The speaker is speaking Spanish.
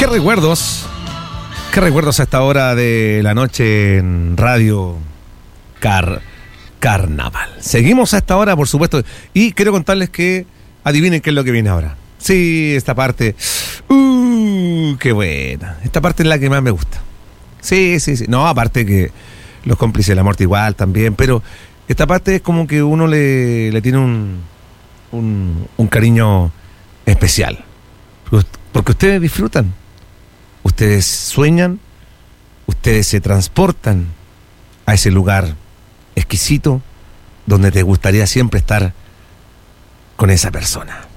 Qué recuerdos a esta hora de la noche en Radio Carnaval. Seguimos a esta hora, por supuesto, y quiero contarles que adivinen qué es lo que viene ahora. Sí, esta parte, qué buena. Esta parte es la que más me gusta. Sí. No, aparte que los cómplices de la muerte igual también, pero esta parte es como que uno le tiene un cariño especial. Porque ustedes disfrutan. Ustedes sueñan, ustedes se transportan a ese lugar exquisito donde te gustaría siempre estar con esa persona.